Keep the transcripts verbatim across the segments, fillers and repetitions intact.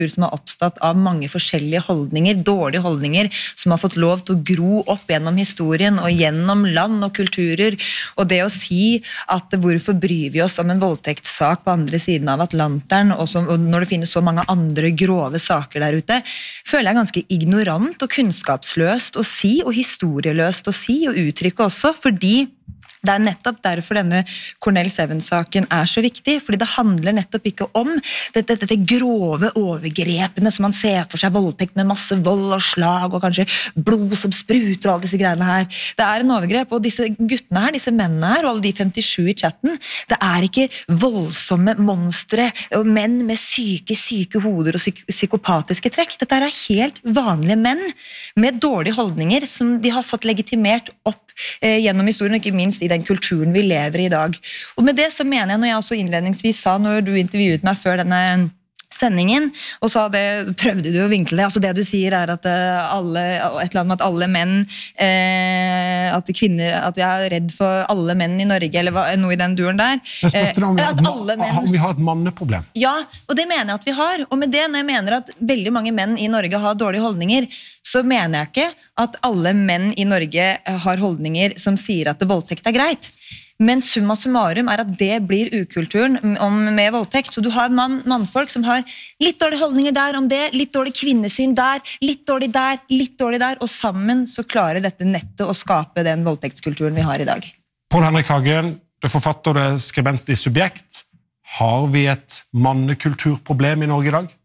kultur som har oppstått av mange forskjellige holdninger, dårlige holdninger, som har fått lov til å gro opp gjennom historien og gjennom land og kulturer. Og det å si at hvorfor bryr vi oss om en voldtektssak på andre siden av Atlanteren, og, som, og når det finnes så mange andre grove saker der ute, føler jeg ganske ignorant og kunnskapsløst å si, og historieløst å si og uttrykke også, fordi det er nettopp derfor denne Cornell Seven-saken er så viktig, fordi det handler nettopp ikke om dette, dette grove overgrepene som man ser for seg, voldtekt med masse vold og slag og kanskje blod som spruter og alle disse greiene her. Det er en overgrep, og disse guttene her, disse mennene her, og alle de femtisju i chatten, det er ikke voldsomme monstre og menn med syke, syke hoder og psyk psykopatiske trekk. Dette er helt vanlige menn med dårlige holdninger som de har fått legitimert opp eh, gjennom historien, og ikke minst i den kulturen vi lever i i dag. Og med det så mener jeg, når jeg også innledningsvis sa, når du intervjuet meg før denne sendingen, og sa det, prøvde du å vinkle det, altså det du sier er at alle, et eller annet med at alle menn, eh, at kvinner, at vi er redd for alle menn i Norge, eller hva, noe i den duren der. Jeg spurte om, eh, at alle menn, om vi har et manneproblem. Ja, og det mener jeg at vi har, og med det, når jeg mener at veldig mange menn i Norge har dårlige holdninger, så mener jeg ikke at alle menn i Norge har holdninger som sier at det voldtekt er greit. Men summa summarum er at det blir ukulturen om, med voldtekt. Så du har mann, mannfolk som har litt dårlige holdninger der om det, litt dårlig kvinnesyn der, litt dårlig der, litt dårlig der, og sammen så klarer dette nettet å skape den voldtektskulturen vi har i dag. Pål Henrik Hagen, du er forfatter og du er skribent i Subjekt. Har vi et mannekulturproblem i Norge i dag?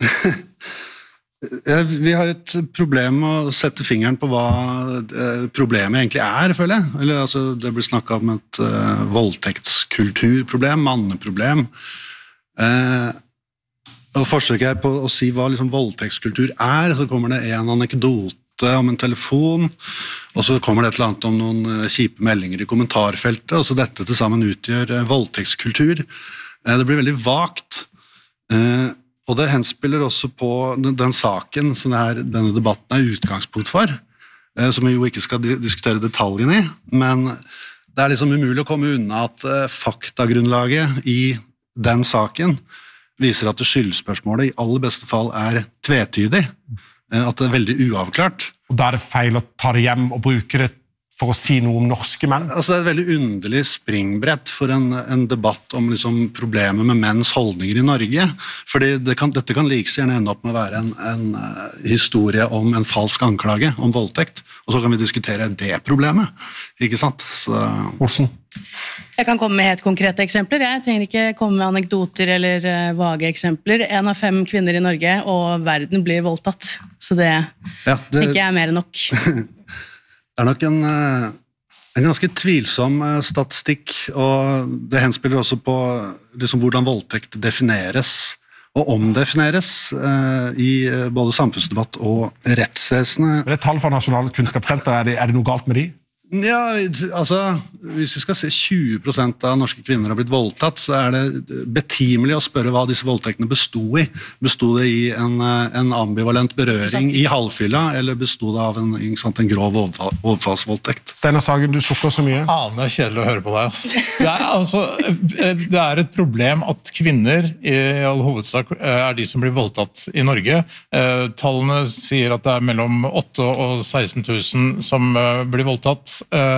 Vi har et problem med å sette fingeren på hva problemet egentlig er, føler jeg. Eller, altså, det blir snakket om et uh, voldtektskulturproblem, manneproblem. Uh, og forsøker jeg på å si hva liksom, voldtektskultur er, så kommer det en anekdote om en telefon, og så kommer det et eller annet om noen kjipe meldinger i kommentarfeltet, og så dette til sammen utgjør uh, voldtektskultur. Uh, det blir veldig vagt. Uh, Og det henspiller også på den, den saken som det her, denne debatten er utgangspunkt for, eh, som vi jo ikke skal di diskutere detaljene i, men det er liksom umulig å komme unna at eh, faktagrunnlaget i den saken viser at det skyldspørsmålet i aller beste fall er tvetydig, eh, at det er veldig uavklart. Og da er det feil å ta det hjem og bruke det for å si noe om norske menn? Altså, det er et veldig underlig springbrett for en, en debatt om liksom, problemet med menns holdninger i Norge, fordi det kan, dette kan like så gjerne ende opp med å være en, en uh, historie om en falsk anklage om voldtekt, og så kan vi diskutere det problemet, ikke sant? Så... Olsen? Jeg kan komme med helt konkrete eksempler. Jeg trenger ikke komme med anekdoter eller uh, vage eksempler. En av fem kvinner i Norge, og verden blir voldtatt, så det, ja, det... ikke er mer enn nok. Det er nok en, en ganske tvilsom statistikk, og det henspiller også på liksom, hvordan voldtekt defineres og omdefineres eh, i både samfunnsdebatt og rettsvesenet. Er det tall fra Nasjonalt kunnskapssenter? Er det, er det noe galt med de? Ja, altså, hvis vi skal se tjue prosent av norske kvinner har blitt voldtatt, så er det betimelig å spørre hva disse voldtektene bestod i. Bestod det i en, en ambivalent berøring i halvfylla, eller bestod det av en, en grov overfall, overfallsvoldtekt? Steinar Sagen, du sukker så mye. Ja, det er kjedelig å høre på deg. Altså. Det, er, altså, det er et problem at kvinner i all hovedsak er de som blir voldtatt i Norge. Tallene sier at det er mellom åtte og seksten tusen som blir voldtatt,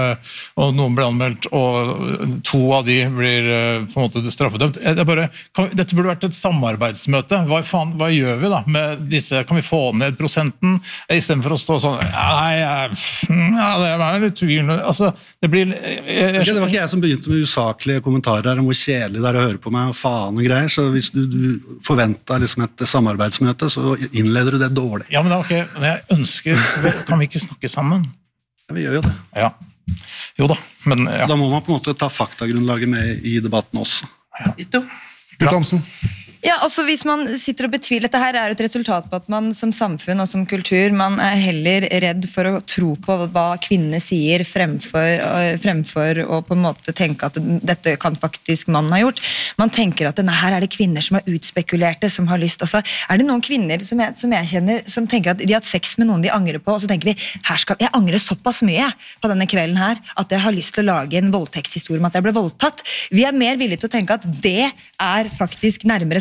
og noen blir anmeldt, og to av de blir på en måte straffedømt. Det er bare, kan, dette burde vært et samarbeidsmøte. Hva, faen, hva gjør vi da med disse? Kan vi få ned prosenten? I stedet for å stå sånn, nei, ja, det er litt tvilende. Altså, det blir... Jeg, jeg, okay, det var ikke jeg som begynte med usaklige kommentarer om hvor kjedelig det er å høre på meg og faen og greier, så hvis du, du forventer liksom et samarbeidsmøte, så innleder du det dårlig. Ja, men det er ok. Men jeg ønsker, kan vi ikke snakke sammen? Ja, vi gjør jo det. Ja. Jo da, men... Ja. Da må man på en måte ta faktagrunnlaget med i debatten også. Ja. Gud Thomsen? Ja, altså hvis man sitter og betviler, dette her er et resultat på at man som samfunn og som kultur, man er heller redd for å tro på hva kvinnene sier fremfor, fremfor å på en måte tenke at dette kan faktisk mannen ha gjort. Man tenker at denne her er det kvinner som er utspekulerte, som har lyst. Altså, er det noen kvinner som jeg, som jeg kjenner, som tenker at de har hatt sex med noen de angrer på, og så tenker vi, her skal, jeg angrer såpass mye på denne kvelden her, at jeg har lyst til å lage en voldtektshistorie om at jeg ble voldtatt. Vi er mer villige til å tenke at det er faktisk nærmere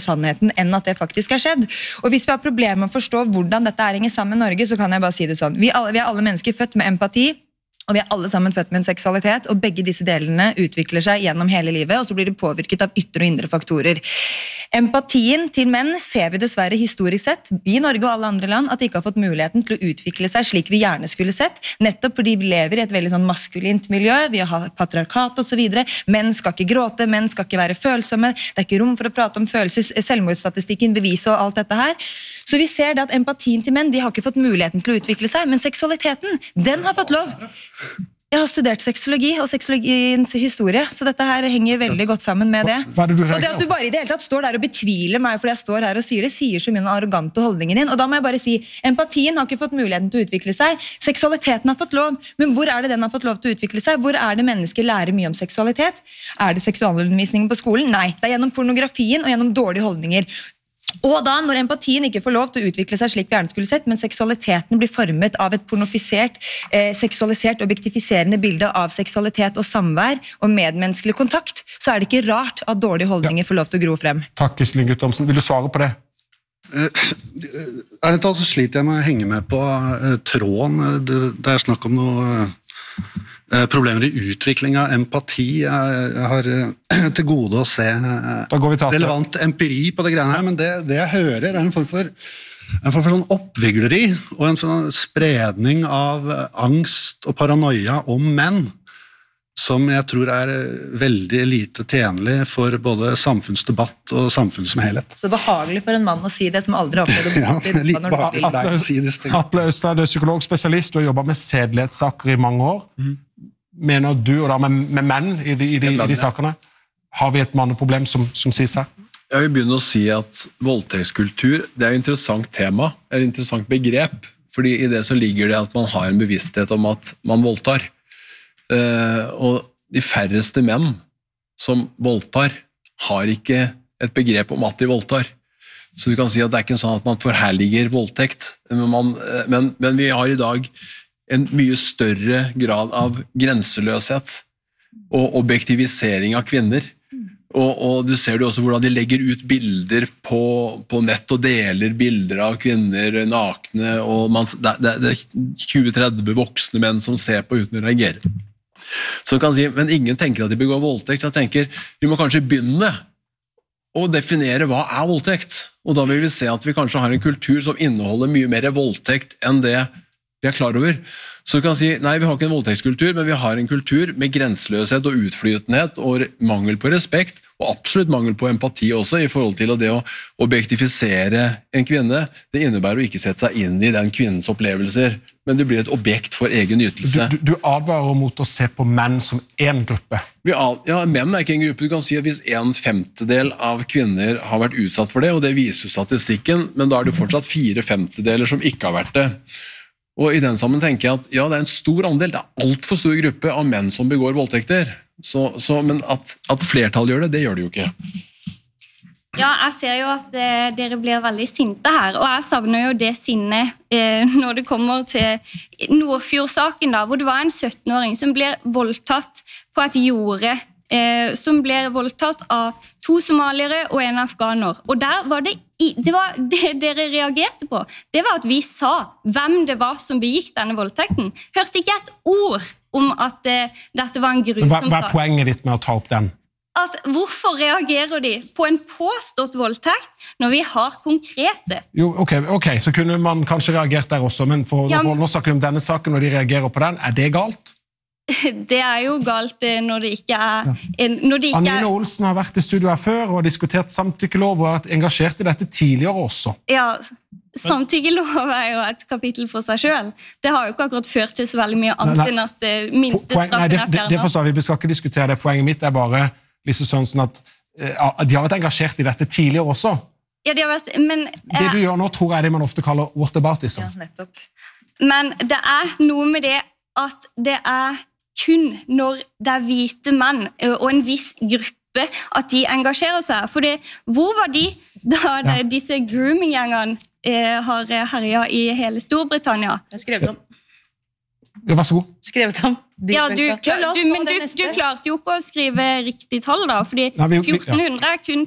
sannheten enn at det faktisk er skjedd. Og hvis vi har problemer med å forstå hvordan dette er henger sammen i Norge, så kan jeg bare si det sånn. Vi, alle, vi er alle mennesker født med empati, og vi er alle sammen født med en seksualitet, og begge disse delene utvikler seg gjennom hele livet, og så blir det påvirket av ytre og indre faktorer. Empatien til menn ser vi dessverre historisk sett, i Norge og alle andre land, at de ikke har fått muligheten til å utvikle seg slik vi gjerne skulle sett, nettopp fordi vi lever i et veldig sånn maskulint miljø, vi har patriarkat og så videre, menn skal ikke gråte, menn skal ikke være følsomme, det er ikke rom for å prate om følelser, selvmordsstatistikken, bevis og alt dette her. Så vi ser det at empatien til menn, de har ikke fått muligheten til å utvikle seg, men seksualiteten, den har fått lov. Jeg har studert sexologi og sexologiens historie, så dette her henger veldig godt sammen med det. Hva er det du og det reagerer at du bare i det hele tatt står der og betviler meg fordi jeg står her og sier det, sier så mye om den arrogante holdningen din. Og da må jeg bare si, empatien har ikke fått muligheten til å utvikle seg, seksualiteten har fått lov, men hvor er det den har fått lov til å utvikle seg? Hvor er det mennesker lærer mye om seksualitet? Er det seksualundervisningen på skolen? Nei, det er gjennom pornografien og gjennom dårlige holdninger. Og da, når empatien ikke får lov til å utvikle seg slik vi gjerne skulle sett, men seksualiteten blir formet av et pornofisert, eh, seksualisert, objektifiserende bilde av seksualitet og samvær og medmenneskelig kontakt, så er det ikke rart at dårlige holdninger ja. får lov til å gro frem. Takk, Iselin Guttormsen. Vil du svare på det? Ærlig talt så sliter jeg med å henge med på uh, tråden. Det, det er snakk om noe uh, problemer i utvikling av empati. Jeg, jeg har uh, til gode å se uh, relevant empiri på det greiene her, men det, det jeg hører er en form for, en form for sånn oppvigleri og en sånn spredning av uh, angst og paranoia om menn, som jeg tror er veldig lite tjenlig for både samfunnsdebatt og samfunn som helhet. Så behagelig for en mann å si det som aldri har opplevd ja, det er litt behagelig for deg å si disse tingene. Atle Østad, du er psykologspesialist, du har jobbet med sedelighetssaker i mange år. Mm. Mener du, og da med, med menn i de, i, de, i de sakene, har vi et manneproblem som, som sies her? Jeg vil begynne å si at voldtektskultur, det er et interessant tema, er et interessant begrep, fordi i det så ligger det at man har en bevissthet om at man voldtar. Uh, og de færreste menn som voldtar har ikke et begrep om at de voldtar. Så du kan si at det er ikke sånn at man forherliger voldtekt, men, man, men, men vi har i dag en mye større grad av grenseløshet og objektivisering av kvinner. Og, og du ser det også hvordan de legger ut bilder på, på nett og deler bilder av kvinner nakne, og man, det, det, det er tjue til tretti voksne menn som ser på uten å reagere. Så kan si, men ingen tenker at de begår voldtekt, så jeg tenker, vi må kanskje begynne å definere hva er voldtekt, og da vil vi se at vi kanskje har en kultur som inneholder mye mer voldtekt enn det vi er klar over. Så vi kan si, nei, vi har ikke en voldtektskultur, men vi har en kultur med grenseløshet og utflytenhet og mangel på respekt, og absolutt mangel på empati også, i forhold til det å objektifisere en kvinne. Det innebærer å ikke sette seg inn i den kvinnens opplevelser, men du blir et objekt for egen nytelse. Du, du, du advarer mot å se på menn som en gruppe. Vi, ja, menn er ikke en gruppe. Du kan si at hvis en femtedel av kvinner har vært utsatt for det, og det viser statistikken, men da er det fortsatt fire femtedeler som ikke har vært det. Og i den sammen tenker jeg at ja, det er en stor andel, det er alt for stor gruppe av menn som begår voldtekter. Så, så, men at, at flertall gjør det, det gjør det jo ikke. Ja, jeg ser jo at eh, dere blir veldig sinte her, og jeg savner jo det sinnet eh, når det kommer til Nordfjord-saken da, hvor det var en syttenåring som ble voldtatt på et jorde, eh, som ble voldtatt av to somaliere og en afghaner. Og der var det, i, det, var det dere reagerte på, det var at vi sa hvem det var som begikk denne voldtekten. Hørte ikke et ord om at eh, dette var en grusom sak. Hva er poenget ditt med å ta opp den? Altså, hvorfor reagerer de på en påstått voldtekt når vi har konkrete? Jo, ok, ok, så kunne man kanskje reagert der også, men for, ja, for nå snakker vi om denne saken, når de reagerer på den, er det galt? Det er jo galt når det ikke er... Ja. Når det ikke Anine er... Olsen har vært i studio her før og diskutert samtykkelov og har vært engasjert i dette tidligere også. Ja, samtykkelov er jo et kapittel for seg selv. Det har jo ikke akkurat ført til så veldig mye annet enn at minste straffen er fjernet. Det, det forstår vi, vi skal ikke diskutere det. Poenget mitt er bare Lise Sørensen, at uh, de har vært engasjert i dette tidligere også. Ja, de har vært, men... Det du gjør nå, tror jeg det man ofte kaller whataboutism. Ja, nettopp. Men det er noe med det at det er kun når det er hvite menn og en viss gruppe at de engasjerer seg. For det, hvor var de da det, ja. disse grooming-gjengene eh, har herjet i hele Storbritannia? Jeg skrev dem. Ja, vær så god. Skrevet ham. Ja, du, du, men du, du klarte jo ikke å skrive riktig tall da, fordi fjorten hundre er kun på den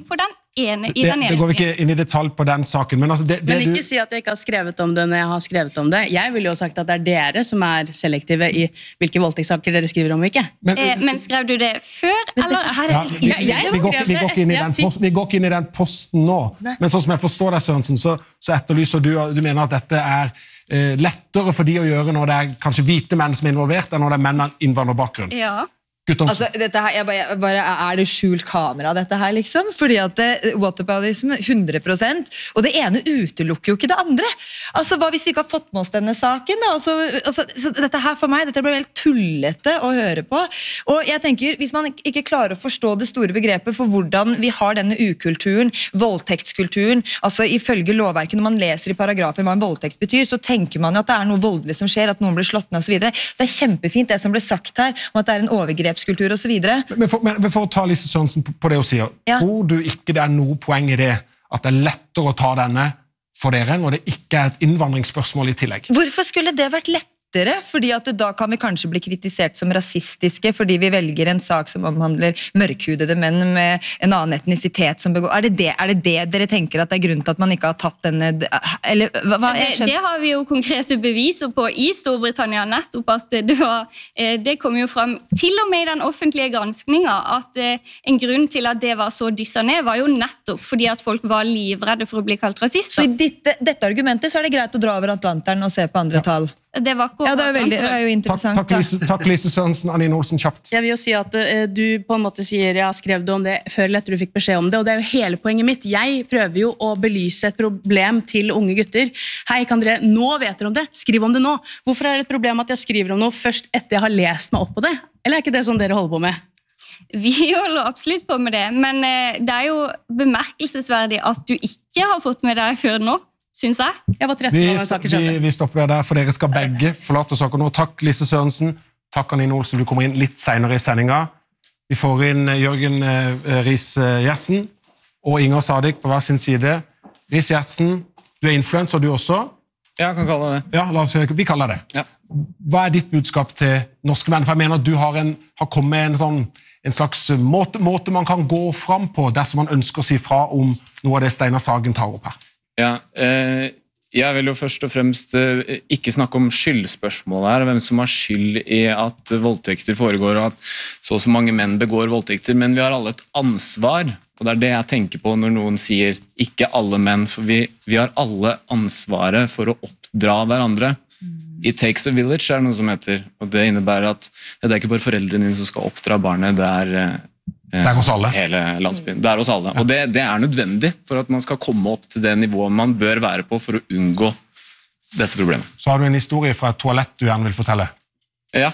enig i Det, den det går vi enigheten. ikke inn i detalj på den saken, men altså det, det Men ikke du... si at jeg ikke har skrevet om det når jeg har skrevet om det. Jeg ville jo sagt at det er dere som er selektive i hvilke voldtektssaker dere skriver om og ikke. Men, Eh, men skrev du det før, eller? ja, vi, Jeg- jeg vi, går, skrev vi, går det ikke inn i etter den jeg post, vi går ikke inn i den posten nå, men sånn som jeg forstår deg, Sørensen, så, så etterlyser du, du mener at dette er eh, lettere for de å gjøre når det er kanskje hvite menn som er involvert, enn når det er menn med innvandrerbakgrunn. Ja. Altså, dette her, jeg bare, jeg bare, er det skjult kamera dette her, liksom? Fordi at det, whataboutism, hundre prosent, og det ene utelukker jo ikke det andre. Altså, hva hvis vi ikke har fått med oss denne saken, da? Altså, altså, så dette her for meg, dette blir helt tullete å høre på. Og jeg tenker, hvis man ikke klarer å forstå det store begrepet for hvordan vi har denne ukulturen, voldtektskulturen, altså ifølge lovverket, når man leser i paragrafen hva en voldtekt betyr, så tenker man jo at det er noe voldelig som skjer, at noen blir slått ned og så videre. Det er kjempefint det som ble sagt her, om at det er en overgrepskultur og så videre. Men for, men for å ta Lise Sørensen på, på det hun sier, Ja. tror du ikke det er noe poeng i det, at det er lettere å ta denne for dere, når det ikke er et innvandringsspørsmål i tillegg? Hvorfor skulle det vært lettere? Fordi at da kan vi kanskje bli kritisert som rasistiske, fordi vi velger en sak som omhandler mørkhudede menn med en annen etnisitet som begår. Er det det, er det det dere tenker at det er grunnen til at man ikke har tatt denne... Eller, hva, hva, jeg Det, skjønner- det har vi jo konkrete beviser på i Storbritannia, nettopp at det var, eh, det kom jo frem til og med i den offentlige granskninga at eh, en grunn til at det var så dyssa ned, var jo nettopp fordi at folk var livredde for å bli kalt Så rasister. i dette, dette argumentet så er det greit å dra over Atlanteren og se på andre tall. Det var ikke Ja, det er, veldig, det er jo Takk, interessant. takk, Lise, takk Lise Sørensen, Anine Olsen, kjapt. Jeg vil jo si at eh, du på en måte sier jeg har skrevet om det før eller etter du fikk beskjed om det, og det er jo hele poenget mitt. Jeg prøver jo å belyse et problem til unge gutter. Hei, kan dere, nå vet dere om det, skriv om det nå. Hvorfor er det et problem at jeg skriver om noe først etter jeg har lest meg opp på det? Eller er ikke det sånn dere holder på med? Vi holder absolutt på med det, men eh, det er jo bemerkelsesverdig at du ikke har fått med deg før nå, synes jeg. Jeg var tretten Vi, år da saken vi, skjedde. vi stopper det der, for dere skal begge forlate saker nå. Takk Lise Sørensen, takk Anine Olsen, du kommer inn litt senere i sendinga. Vi får inn eh, Jørgen eh, Riis-Gjertsen og Inger Sadik på hver sin side. Riis-Gjertsen, du er influencer du også. Ja, jeg kan kalle det. Ja, la oss, vi kaller det. Ja. Hva er ditt budskap til norske menn? For jeg mener at du har, en, har kommet med en, sånn, en slags måte, måte man kan gå fram på dersom man ønsker å si fra om noe av det Steinar Sagen tar opp her. Ja, eh, jeg vil jo først og fremst eh, ikke snakke om skyldspørsmålet her, hvem som har skyld i at voldtekter foregår, og at så og så mange menn begår voldtekter, men vi har alle et ansvar, og det er det jeg tenker på når noen sier ikke alle menn, for vi, vi har alle ansvaret for å oppdra hverandre. It takes a village er det noe som heter, og det innebærer at ja, det er ikke bare foreldrene dine som skal oppdra barnet, det er eh, Det er hos alle. hele landsbyen. Det er hos alle. Og det, det er nødvendig for at man skal komme opp til det nivået man bør være på for å unngå dette problemet. Så har du en historie fra et toalett du gjerne vil fortelle. Ja,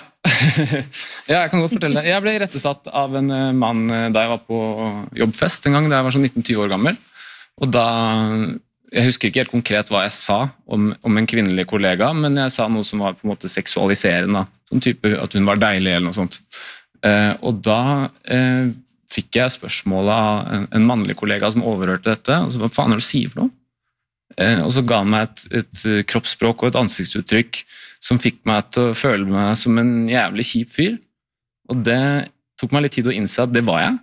ja jeg kan godt fortelle det. Jeg ble rettesatt av en eh, mann eh, da jeg var på jobbfest en gang, da jeg var sånn nitten tyve år gammel. Og da, jeg husker ikke helt konkret hva jeg sa om, om en kvinnelig kollega, men jeg sa noe som var på en måte seksualiserende, sånn type at hun var deilig eller noe sånt. Eh, og da eh, fikk jeg spørsmålet av en, en mannlig kollega som overhørte dette, og så hva faen er det du sier for noe? Eh, og så ga han meg et, et kroppsspråk og et ansiktsuttrykk som fikk meg til å føle meg som en jævlig kjip fyr. Og det tok meg litt tid å innse at det var jeg.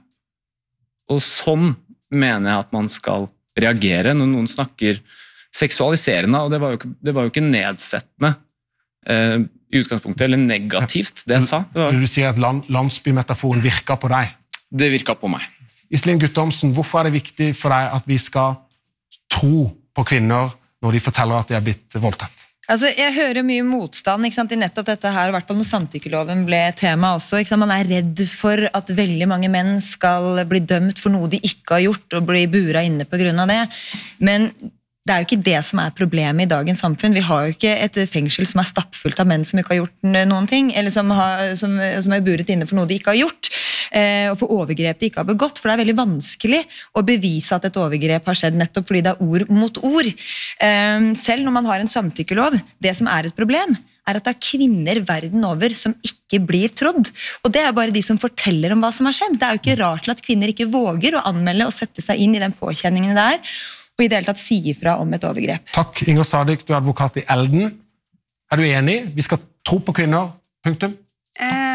Og sånn mener jeg at man skal reagere når noen snakker seksualiserende, og det var jo ikke, det var jo ikke nedsettende eh, i utgangspunktet, eller negativt, det jeg sa. Det, var, Du sier at land, landsbymetaforen virker på deg. det virket på meg. Iselin Guttormsen, hvorfor er det viktig for deg at vi skal tro på kvinner når de forteller at de er blitt voldtatt? Altså, jeg hører mye motstand ikke sant, i nettopp dette her, i hvert fall når samtykkeloven ble tema også. Ikke sant? Man er redd for at veldig mange menn skal bli dømt for noe de ikke har gjort, og bli bura inne på grunn av det. Men det er jo ikke det som er problemet i dagens samfunn. Vi har jo ikke et fengsel som er stappfullt av menn som ikke har gjort noen ting, eller som, har, som, som er buret inne for noe de ikke har gjort, eh, og for overgrep de ikke har begått, for det er veldig vanskelig å bevise at et overgrep har skjedd nettopp fordi det er ord mot ord. Eh, selv når man har en samtykkelov, det som er et problem, er at det er kvinner verden over som ikke blir trodd. Og det er bare de som forteller om hva som har skjedd. Det er jo ikke rart til at kvinner ikke våger å anmelde og sette seg inn i den påkjenningen det er, og i det hele tatt si ifra om et overgrep. Takk, Inger Sadik, du er advokat i Elden. Er du enig? Vi skal tro på kvinner, punktum? Eh,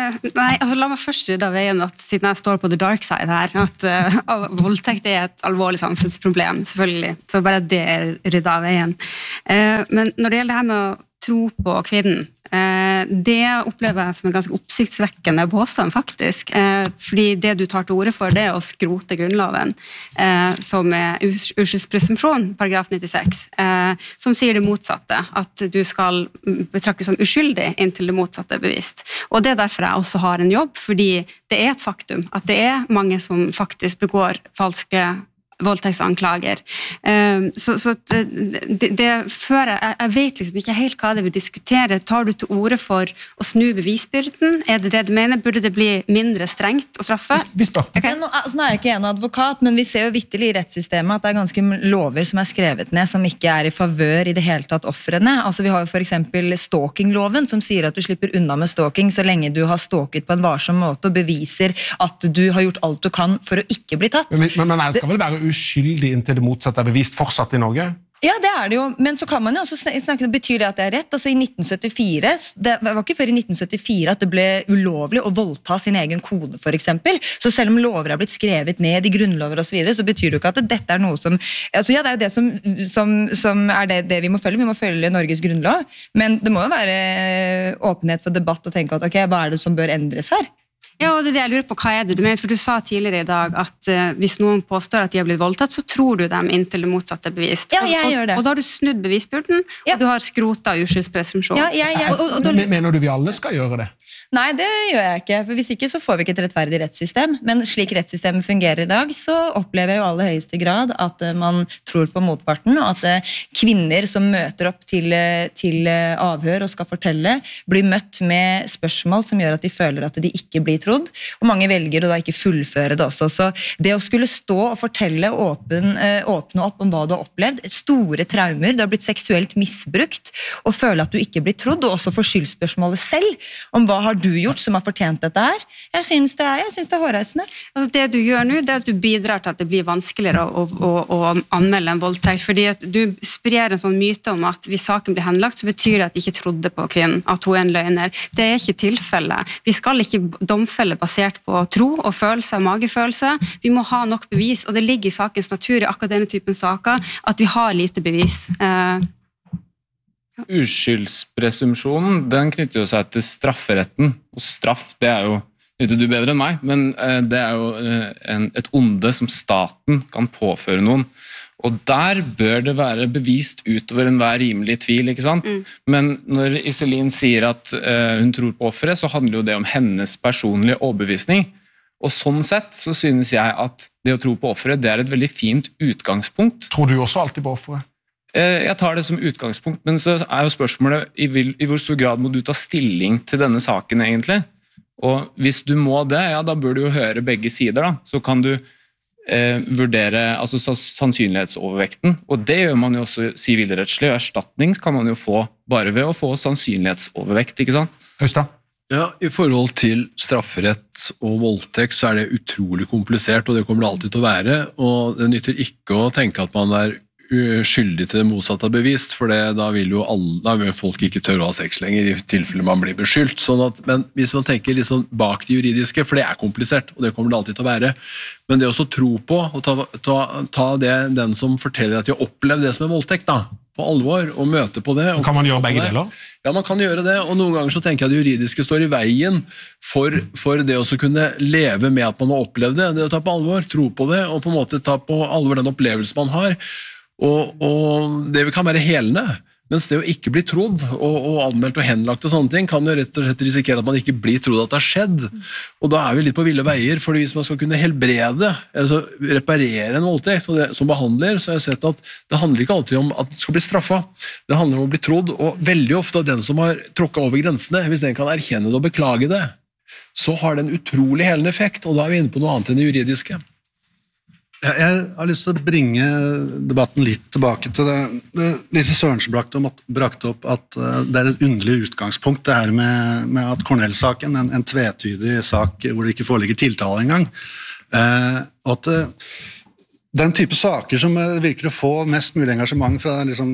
nei, altså, la meg først rydde av veien at siden jeg står på the dark side her, at uh, voldtekt er et alvorlig samfunnsproblem, selvfølgelig. Så bare det er ryddet av veien. Uh, men når det gjelder det her med å tro på kvinnen, uh, det opplever jeg som en ganske oppsiktsvekkende påstand, faktisk. Uh, fordi det du tar til ordet for, det er å skrote grunnloven, uh, som er us- uskyldspresumpsjon, paragraf nittiseks, uh, som sier det motsatte, at du skal betraktes som uskyldig inntil det motsatte er bevist. Og det er derfor jeg også har en jobb, fordi det er et faktum at det er mange som faktisk begår falske voldtektsanklager. Um, så så det, det, det før jeg, jeg vet liksom ikke helt hva det vil diskutere. Tar du til orde for å snu bevisbyrden? Er det det du mener? Burde det bli mindre strengt å straffe? Vi spør. Okay. Nå, altså, nå er jeg ikke en advokat, men vi ser jo vitterlig i rettssystemet at det er ganske lover som er skrevet ned, som ikke er i favør i det hele tatt offrene. Altså, vi har jo for eksempel stalkingloven, som sier at du slipper unna med stalking så lenge du har stalket på en varsom måte og beviser at du har gjort alt du kan for å ikke bli tatt. Men, men, men jeg skal vel være uskyldig inntil det motsatte er bevist fortsatt i Norge? Ja, det er det jo, men så kan man jo også snakke, betyr det at det er rett? Altså i nitten syttifire, det var ikke før i nitten syttifire at det ble ulovlig å voldta sin egen kone, for eksempel. Så selv om lover har blitt skrevet ned i grunnlover og så videre, så betyr det jo ikke at dette er noe som, altså ja, det er jo det som, som, som er det, det vi må følge, vi må følge Norges grunnlov, men det må jo være åpenhet for debatt og tenke at ok, hva er det som bør endres her? Ja, og det er det jeg lurer på, hva er det du mener? For du sa tidligere i dag at uh, hvis noen påstår at de har blitt voldtatt, så tror du dem inntil det motsatte er bevist. Ja, jeg og, gjør det. Og, og da har du snudd bevisbyrden, ja. Og du har skrotet uskyldspresumpsjon. Ja, jeg, jeg. Og, og, og da, Mener du vi alle skal gjøre det? Nei, det gjør jeg ikke, for hvis ikke så får vi ikke et rettferdig rettssystem. Men slik rettssystemet fungerer i dag, så opplever jeg jo aller høyeste grad at man tror på motparten, og at kvinner som møter opp til, til avhør og skal fortelle, blir møtt med spørsmål som gjør at de føler at de ikke blir trodd, og mange velger å da ikke fullføre det også. Så det å skulle stå og fortelle, åpen, åpne opp om hva du har opplevd, store traumer, du har blitt seksuelt misbrukt, og føle at du ikke blir trodd, og også få skyldspørsmålet selv, om hva har du gjort som har fortjent dette her? Jeg synes det er, jeg synes det er hårreisende. Altså det du gjør nå, det er at du bidrar til at det blir vanskeligere å, å, å anmelde en voldtekt, fordi at du sprer en sånn myte om at hvis saken blir henlagt, så betyr det at de ikke trodde på kvinnen, at hun er en løgner. Det er ikke tilfellet. Vi skal ikke domfelle basert på tro og følelse og magefølelse. Vi må ha nok bevis, og det ligger i sakens natur i akkurat denne typen saker at vi har lite bevis. Eh, Uskyldspresumpsjonen, den knytter jo seg til strafferetten, og straff, det er jo, vet du bedre enn meg, men det er jo en, et onde som staten kan påføre noen, og der bør det være bevist utover enhver rimelig tvil, ikke sant? Mm. Men når Iselin sier at uh, hun tror på offeret, så handler jo det om hennes personlige overbevisning, og sånn sett så synes jeg at det å tro på offeret, det er et veldig fint utgangspunkt. Tror du også alltid på offeret? Jeg tar det som utgangspunkt, men så er jo spørsmålet i, vil, i hvor stor grad må du ta stilling til denne saken egentlig? Og hvis du må det, ja, da bør du jo høre begge sider da. Så kan du eh, vurdere altså sannsynlighetsovervekten, og det gjør man jo også sivilrettslig, og erstatning kan man jo få bare ved å få sannsynlighetsovervekt, ikke sant? Øystein? Ja, I forhold til strafferett og voldtekt så er det utrolig komplisert, og det kommer det alltid til å være, og det nytter ikke å tenke at man er skyldig til det motsatte av bevist, for det, da, vil jo alle, da vil folk ikke tørre å ha sex lenger i tilfelle man blir beskyldt. Sånn at, men hvis man tenker liksom bak det juridiske, for det er komplisert, og det kommer det alltid til å være, men det også tro på, og ta, ta, ta det, den som forteller at de har opplevd det som en voldtekt, da, på alvor, og møte på det. Og kan man gjøre begge deler? Ja, man kan gjøre det, og noen ganger så tenker jeg at det juridiske står i veien for, for det å kunne leve med at man har opplevd det, det å ta på alvor, tro på det, og på en måte ta på alvor den opplevelsen man har. Og, og det kan være helende, mens det å ikke bli trodd og, og anmeldt og henlagt og sånne ting kan jo rett og slett risikere at man ikke blir trodd at det har skjedd. Og da er vi litt på ville veier, fordi hvis man skal kunne helbrede, altså reparere en voldtekt og det, som behandler, så har jeg sett at det handler ikke alltid om at den skal bli straffet. Det handler om å bli trodd, og veldig ofte den som har tråkket over grensene, hvis den kan erkjenne det og beklage det, så har det en utrolig helende effekt, og da er vi inne på noe annet enn det juridiske. Jeg har lyst til å bringe debatten litt tilbake til det. Lise Sørensen brakte opp at det er et underlig utgangspunkt, det her med, med at Cornell-saken, en, en tvetydig sak hvor det ikke foreligger tiltale engang, eh, og at den type saker som virker å få mest mulig engasjement fra liksom,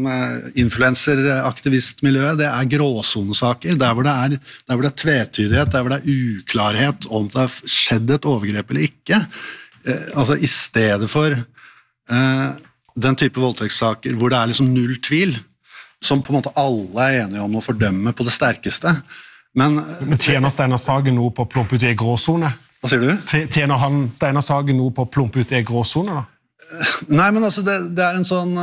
influencer-aktivistmiljøet, det er gråzonesaker, der hvor det er, der hvor det er tvetydighet, der hvor det er uklarhet om det har skjedd et overgrep eller ikke. Eh, altså i stedet for eh, den type voldtektssaker hvor det er liksom null tvil, som på en måte alle er enige om å fordømme på det sterkeste. Men, Men tjener Steinar Sagen noe på å plumpe ut i gråzone? Hva sier du? Tjener han Steinar Sagen noe på å plumpe ut i gråzone da? Nei, men altså, det, det er en sånn,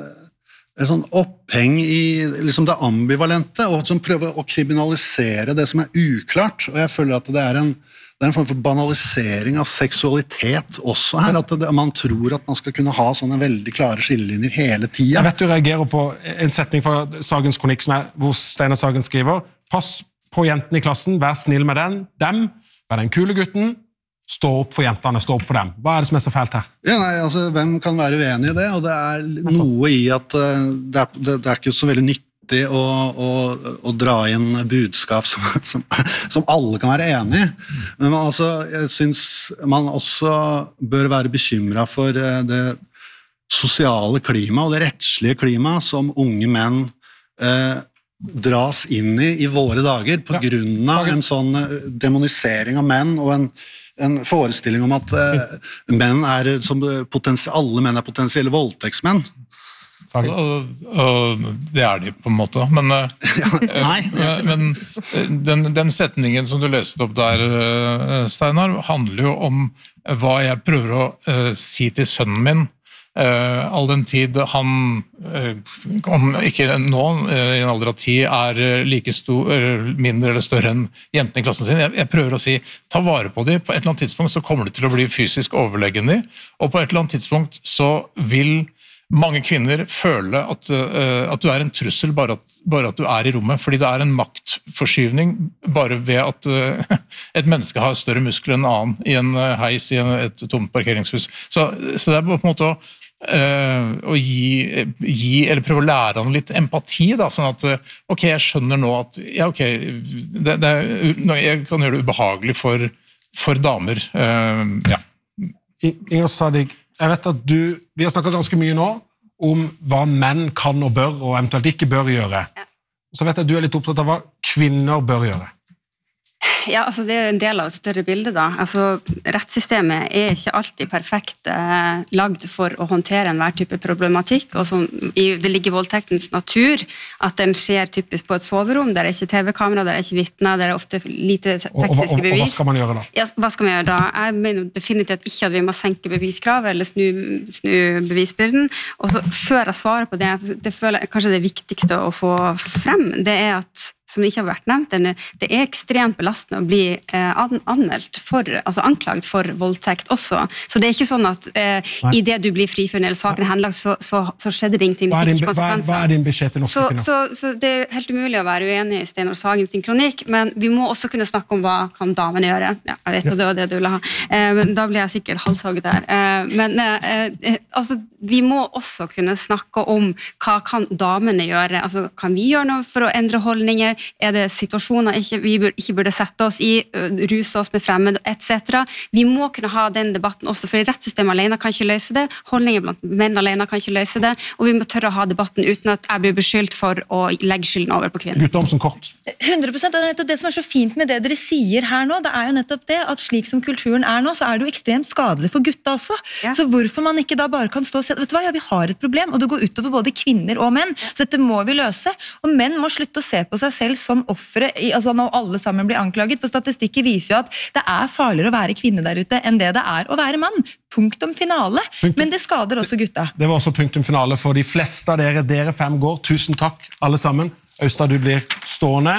en sånn oppheng i liksom det ambivalente, og som prøver å kriminalisere det som er uklart, og jeg føler at det er en, det er en form for banalisering av seksualitet også her, at det, man tror at man skal kunne ha sånne veldig klare skillelinjer hele tiden. Jeg vet du reagerer på en setning fra Sagens kronikk som er, hvor Steinar Sagen skriver, pass på jentene i klassen, vær snill med den, dem, vær den kule gutten, stå opp for jentene, stå opp for dem. Hva er det som er så fælt her? Ja, nei, altså, hvem kan være uenig i det? Og det er noe i at uh, det, er, det, det er ikke så veldig nyttig å, å, å dra inn budskap som, som, som alle kan være enig i. Men man, altså, jeg synes man også bør være bekymret for uh, det sosiale klima og det rettslige klima som unge menn uh, dras inn i i våre dager på grunn av en sånn demonisering av menn og en en forestilling om at uh, menn er som alle menn er potensielle voldtektsmenn. Og, og det er de på en måte, men, ja, men den, den setningen som du leste opp der, Steinar, handler jo om hva jeg prøver å uh, si til sønnen min, Uh, all den tid han uh, om ikke nå uh, i en alder av ti er uh, like stor, uh, mindre eller større enn jentene i klassen sin. Jeg, jeg prøver å si, ta vare på dem. På et eller annet tidspunkt så kommer de til å bli fysisk overlegen dem, og på et eller annet tidspunkt så vil mange kvinner føle at, uh, at du er en trussel bare at, bare at du er i rommet, fordi det er en maktforskyvning bare ved at uh, et menneske har større muskler enn en annen i en heis i en, et tomt parkeringshus. Så, så det er på en måte å Uh, å gi, gi, eller prøve å lære han litt empati, da, sånn at ok, jeg skjønner nå at ja, ok, det, det, jeg kan gjøre det ubehagelig for, for damer. Uh, ja. Inger Sadiq, jeg vet at du, vi har snakket ganske mye nå om hva menn kan og bør, og eventuelt ikke bør gjøre. Så vet jeg at du er litt opptatt av hva kvinner bør gjøre. Ja, altså det er en del av et større bilde da. Altså, rettssystemet er ikke alltid perfekt eh, lagd for å håndtere enhver type problematikk, og som, i, det ligger voldtektens natur at den skjer typisk på et soverom, der det er ikke T V-kamera, der det er ikke vitner, der det er ofte lite tekniske bevis. Og, og, og hva skal man gjøre da? Ja, hva skal man gjøre da? Jeg mener definitivt ikke at vi må senke beviskrav eller snu, snu bevisbyrden, og så, før jeg svarer på det, det føler jeg kanskje det viktigste å få frem, det er at som ikke har vært nevnt, det er ekstremt belastende å bli anmeldt for, altså anklagd for voldtekt også. Så det er ikke sånn at eh, i det du blir frifunnet eller saken er henlagt, så, så, så skjedde det ingenting. Hva er din, hva, hva er din beskjed til norske så, kvinner? Så, så det er helt umulig å være uenig i Steinar Sagen sin kronikk, men vi må også kunne snakke om hva kan damene gjøre. Ja, jeg vet at det var det du ville ha. Eh, men da blir jeg sikkert halshogget der. Eh, men eh, altså, vi må også kunne snakke om hva kan damene gjøre. Altså, kan vi gjøre noe for å endre holdninger? Er det situasjoner ikke, vi burde, ikke burde sette oss i, ruse oss med fremmed, et cetera. Vi må kunne ha den debatten også, for rettssystemet alene kan ikke løse det, holdninger blant menn alene kan ikke løse det, og vi må tørre å ha debatten uten at jeg blir beskyldt for å legge skylden over på kvinner. Guttorm som kort. hundre prosent, og det er nettopp det som er så fint med det dere sier her nå, det er jo nettopp det, at slik som kulturen er nå, så er det jo ekstremt skadelig for gutta også. Ja. Så hvorfor man ikke da bare kan stå og si, vet du hva, ja, vi har et problem, og det går utover både kvinner og menn, så dette må vi løse, og menn må slutte å se på seg selv som offere, altså når alle sammen blir anklaget, for statistikker viser jo at det er farligere å være kvinne der ute enn det det er å være mann. Punktum finale. Punktum. Men det skader også gutta. Det var også punktum finale for de fleste av dere. Dere fem går. Tusen takk, alle sammen. Austad, du blir stående.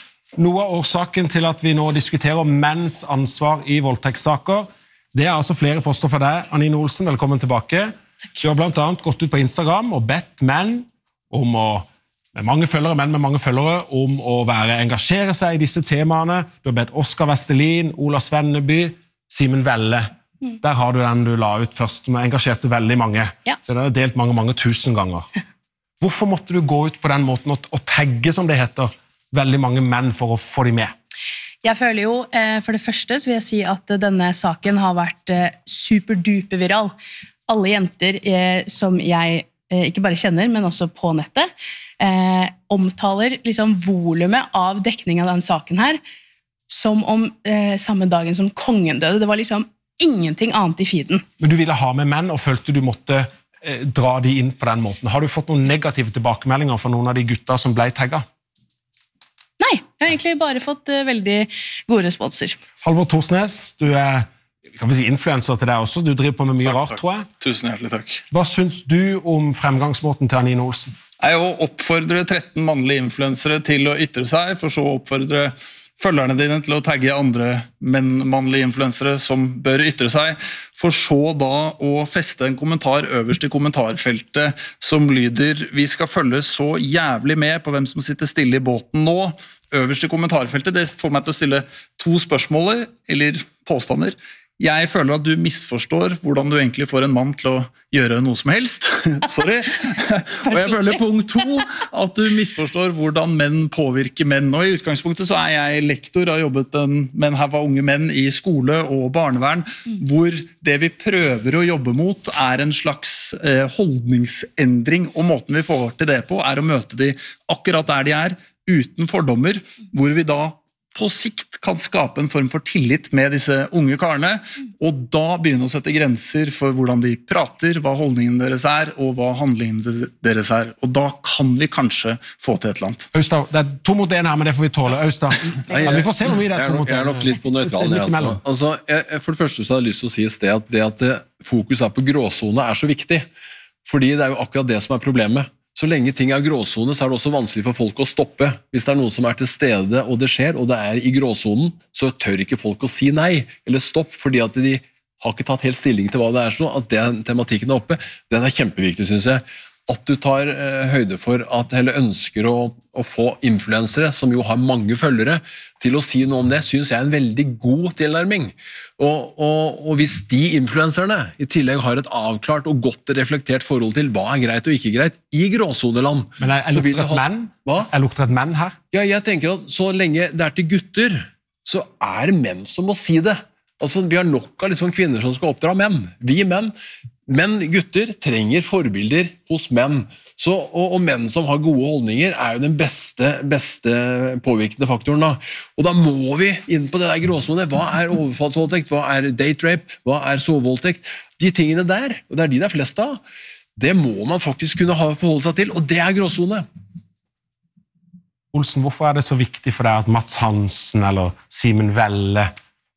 Noe av årsaken til at vi nå diskuterer menns ansvar i voldtektssaker, det er altså flere poster for deg. Anine Olsen, velkommen tilbake. Du har blant annet gått ut på Instagram og bedt menn om å med mange følgere, menn med mange følgere, om å være, engasjere seg i disse temaene. Du har bedt Oskar Vestelin, Ola Svenneby, Simen Velle. Mm. Der har du den du la ut først, som engasjerte veldig mange. Ja. Så den er delt mange, mange tusen ganger. Hvorfor måtte du gå ut på den måten og, og tagge, som det heter, veldig mange menn for å få de med? Jeg føler jo, for det første så vil jeg si at denne saken har vært superduper viral. alle jenter eh, som jeg eh, ikke bare kjenner, men også på nettet, eh, omtaler liksom volumet av dekning av den saken her, som om eh, samme dagen som kongen døde. Det var liksom ingenting annet i feeden. Men du ville ha med menn, og følte du måtte eh, dra de inn på den måten. Har du fått noen negative tilbakemeldinger fra noen av de gutta som ble tagget? Nei, jeg har egentlig bare fått uh, veldig gode responser. Halvor Thorsnes, du er kan vi si, influencer til deg også. Du driver på med mye takk, rart, takk. tror jeg. Tusen hjertelig takk. Hva syns du om fremgangsmåten til Anine Olsen? Jeg å oppfordre tretten mannlige influensere til å ytre seg, for så å oppfordre følgerne dine til å tagge andre menn mannlige influensere som bør ytre seg, for så da å feste en kommentar øverst i kommentarfeltet som lyder «Vi skal følge så jævlig med på hvem som sitter stille i båten nå». Øverst i kommentarfeltet, det får meg til å stille to spørsmål, eller påstander. Jeg føler at du misforstår hvordan du egentlig får en mann til å gjøre noe som helst. Sorry. Og jeg føler punkt to, at du misforstår hvordan menn påvirker menn. Og i utgangspunktet så er jeg lektor, har jobbet med en haug av unge menn i skole og barnevern, hvor det vi prøver å jobbe mot er en slags holdningsendring, og måten vi får til det på er å møte de akkurat der de er, uten fordommer, hvor vi da på sikt kan skape en form for tillit med disse unge karene, og da begynne å sette grenser for hvordan de prater, hva holdningen deres er, og hva handlingen deres er. Og da kan vi kanskje få til et eller annet. Øystein, det er to mot en her, men det får vi tåle. Øystein, ja, vi får se hvor mye det er to mot en. Jeg er nok litt på nøytral. Altså. Altså, jeg, for det første så har jeg lyst til å si i sted at det at fokus er på gråzone er så viktig, fordi det er jo akkurat det som er problemet. Så lenge ting er gråzone, så er det også vanskelig for folk å stoppe. Hvis det er noen som er til stede, og det skjer, og det er i gråzonen, så tør ikke folk å si nei, eller stopp, fordi at de har ikke tatt helt stilling til hva det er så, at den tematikken er oppe. Den er kjempeviktig, synes jeg. At du tar eh, høyde for at, eller ønsker å, å få influensere, som jo har mange følgere, til å si noe om det, synes jeg er en veldig god tilnærming. Og, og, og hvis de influenserne i tillegg har et avklart og godt reflektert forhold til hva er greit og ikke greit i gråzoneland. Men jeg, jeg lukter et ha... menn? Hva? Jeg lukter et menn her? Ja, jeg tenker at så lenge det er til gutter, så er det menn som må si det. Altså, vi har nok av liksom kvinner som skal oppdra menn. Vi menn. Men gutter trenger forbilder hos menn. Så, og, og menn som har gode holdninger er jo den beste, beste påvirkende faktoren. Da. Og da må vi inn på det der gråzonen. Hva er overfallsvoldtekt? Hva er date rape? Hva er sovevoldtekt? De tingene der, og det er de det er flest av, det må man faktisk kunne ha forholde seg til, og det er gråzone. Olsen, hvorfor er det så viktig for deg at Mats Hansen eller Simen Velle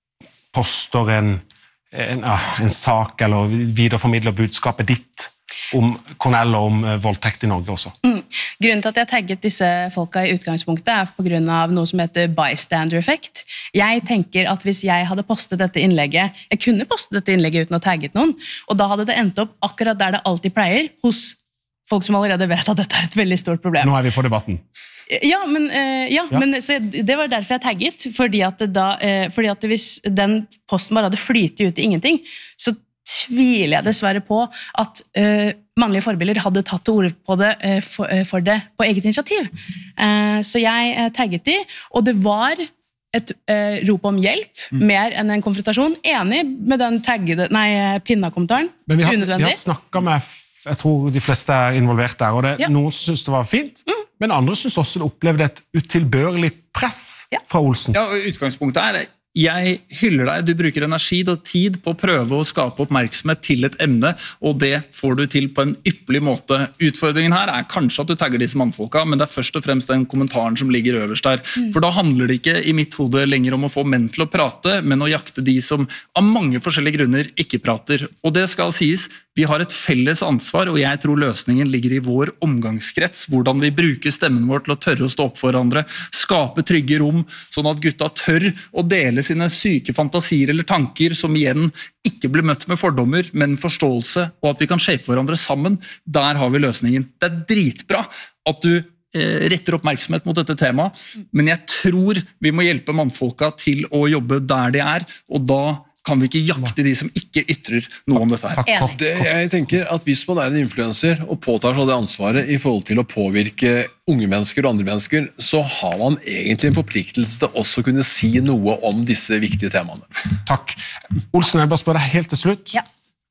poster en En, en sak eller videreformidler budskapet ditt om Cornell og om voldtekt i Norge også. Mm. Grunnen til at jeg tagget disse folka i utgangspunktet er på grunn av noe som heter bystander effect. Jeg tenker at hvis jeg hadde postet dette innlegget, jeg kunne postet dette innlegget uten å tagget noen, og da hadde det endt opp akkurat der det alltid pleier, hos folk som allerede vet at dette er et veldig stort problem. Nå er vi på debatten. Ja, men, uh, ja, ja. men så det var derfor jeg tagget, fordi at, da, uh, fordi at hvis den posten bare hadde flytet ut i ingenting, så tviler jeg dessverre på at uh, mannlige forbilder hadde tatt til ord på det, uh, for, uh, for det på eget initiativ. Uh, så jeg uh, tagget de, og det var et uh, rop om hjelp, mm. mer enn en konfrontasjon. Enig med den taggede, nei, pinna-kommentaren. Men vi har, vi har snakket med, jeg tror de fleste er involvert der, og det, ja. Noen synes det var fint, mm. Men andre synes også det opplevde et utilbørlig press ja. Fra Olsen. Ja, og utgangspunktet er jeg hyller deg, du bruker energi og tid på å prøve å skape oppmerksomhet til et emne, og det får du til på en ypperlig måte. Utfordringen her er kanskje at du tagger disse mannfolka, men det er først og fremst den kommentaren som ligger øverst der. Mm. For da handler det ikke i mitt hode lenger om å få menn til å prate, men å jakte de som av mange forskjellige grunner ikke prater. Og det skal sies, vi har et felles ansvar, og jeg tror løsningen ligger i vår omgangskrets, hvordan vi bruker stemmen vår til å tørre å stå opp for hverandre, skape trygge rom, sånn at gutta tør å dele sine syke fantasier eller tanker, som igjen ikke blir møtt med fordommer, men forståelse, og at vi kan shape hverandre sammen. Der har vi løsningen. Det er dritbra at du eh, retter oppmerksomhet mot dette temaet, men jeg tror vi må hjelpe mannfolka til å jobbe der de er, og da kan vi ikke jakte de som ikke ytrer noe om dette her. Det, jeg tenker at hvis man er en influencer og påtar seg det ansvaret i forhold til å påvirke unge mennesker og andre mennesker, så har man egentlig en forpliktelse til også å kunne si noe om disse viktige temaene. Takk. Olsen, jeg bare spør deg helt til slutt. Ja.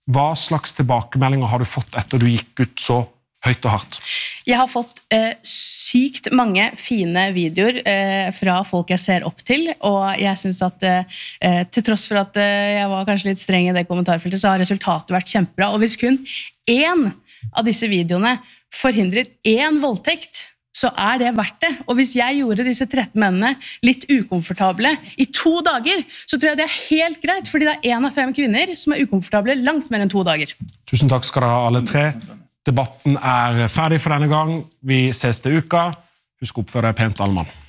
hva slags tilbakemeldinger har du fått etter du gikk ut så høyt og hardt? Jeg har fått eh, sykt mange fine videoer eh, fra folk jeg ser opp til, og jeg synes at eh, til tross for at eh, jeg var kanskje litt streng i det kommentarfeltet, så har resultatet vært kjempebra, og hvis kun én av disse videoene forhindrer én voldtekt, så er det verdt det. Og hvis jeg gjorde disse tretten mennene litt ukomfortable i to dager, så tror jeg det er helt greit, fordi det er en av fem kvinner som er ukomfortable langt mer enn to dager. Tusen takk skal dere ha alle tre. Debatten er ferdig for denne gang. Vi ses til uka. Husk å oppføre deg pent, alle mann.